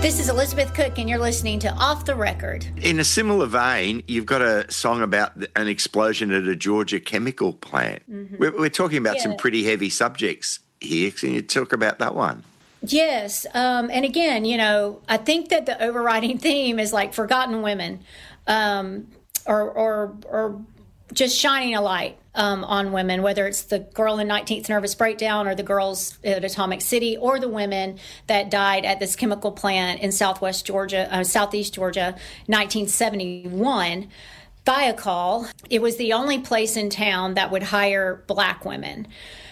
This is Elizabeth Cook, and you're listening to Off the Record. In a similar vein, you've got a song about an explosion at a Georgia chemical plant. Mm-hmm. We're talking about some pretty heavy subjects here. Can you talk about that one? Yes. And again, I think that the overriding theme is like forgotten women, or just shining a light on women, whether it's the girl in 19th Nervous Breakdown or the girls at Atomic City or the women that died at this chemical plant in southeast Georgia, 1971. Thiokol, it was the only place in town that would hire black women.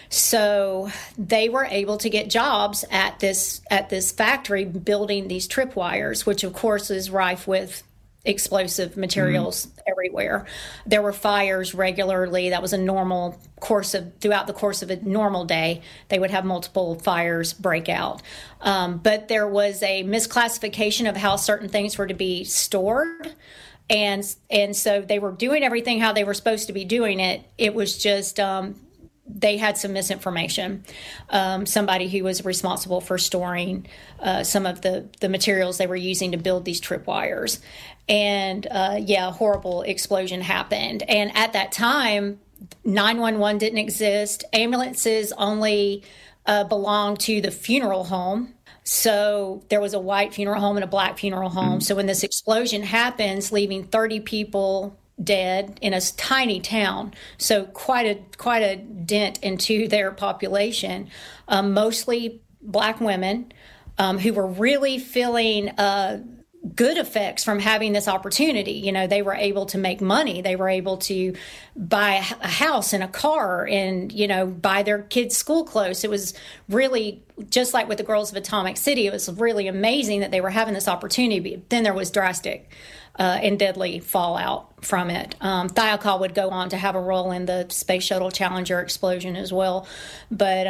So they were able to get jobs at this factory building these tripwires, which of course is rife with explosive materials everywhere. There were fires regularly. That was a normal throughout the course of a normal day, they would have multiple fires break out. But there was a misclassification of how certain things were to be stored. And so they were doing everything how they were supposed to be doing it. It was just, they had some misinformation. Somebody who was responsible for storing some of the materials they were using to build these tripwires. And a horrible explosion happened. And at that time, 911 didn't exist. Ambulances only belonged to the funeral home. So there was a white funeral home and a black funeral home. So when this explosion happens, leaving 30 people dead in a tiny town, so quite a dent into their population, mostly black women who were really feeling good effects from having this opportunity. They were able to make money. They were able to buy a house and a car and, buy their kids' school clothes. It was really just like with the girls of Atomic City. It was really amazing that they were having this opportunity. But then there was drastic and deadly fallout from it. Thiokol would go on to have a role in the Space Shuttle Challenger explosion as well. But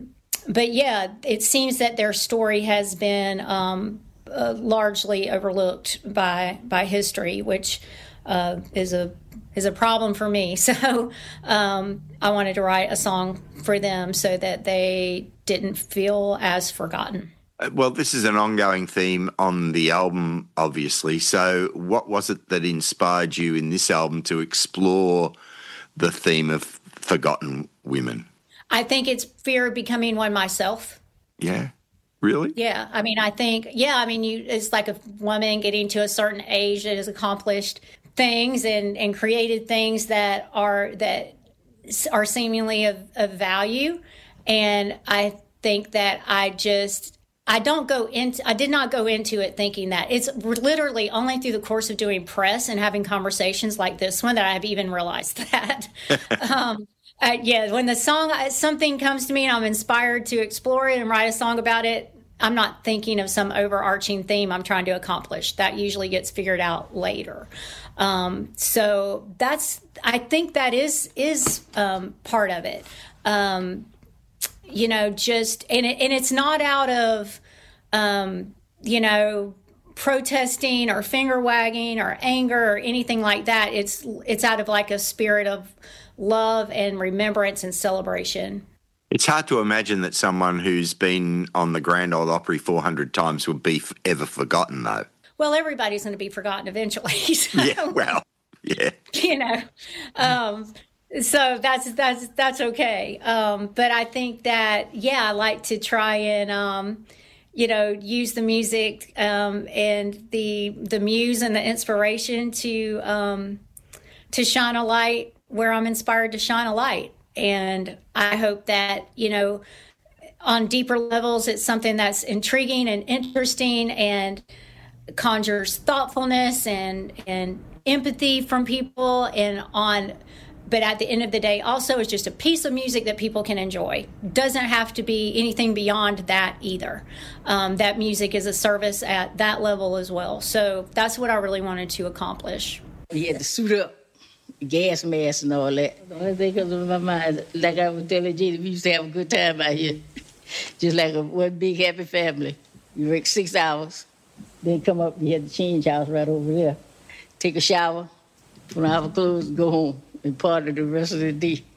yeah, it seems that their story has been largely overlooked by history, which is a problem for me. So I wanted to write a song for them so that they didn't feel as forgotten. Well, this is an ongoing theme on the album, obviously. So what was it that inspired you in this album to explore the theme of forgotten women? I think it's fear of becoming one myself. Yeah. Really? Yeah. I mean, it's like a woman getting to a certain age that has accomplished things and created things that are seemingly of value. And I think that I did not go into it thinking that. It's literally only through the course of doing press and having conversations like this one that I've even realized that. When something comes to me and I'm inspired to explore it and write a song about it, I'm not thinking of some overarching theme I'm trying to accomplish. That usually gets figured out later. So I think that is part of it. It's not out of, protesting or finger wagging or anger or anything like that. It's out of like a spirit of love and remembrance and celebration. It's hard to imagine that someone who's been on the Grand Ole Opry 400 times would be ever forgotten, though. Well, everybody's going to be forgotten eventually. So, yeah. So that's okay. But I think that, I like to try and, use the music and the muse and the inspiration to shine a light where I'm inspired to shine a light. And I hope that, on deeper levels, it's something that's intriguing and interesting and conjures thoughtfulness and empathy from people but at the end of the day, also it's just a piece of music that people can enjoy. Doesn't have to be anything beyond that either. That music is a service at that level as well. So that's what I really wanted to accomplish. You had to suit up, gas mask and all that. The only thing comes to my mind, like I was telling Gina, we used to have a good time out here. Just like one big happy family. You work 6 hours, then come up, you had the change house right over there. Take a shower, put on our clothes, go home. And party the rest of the day.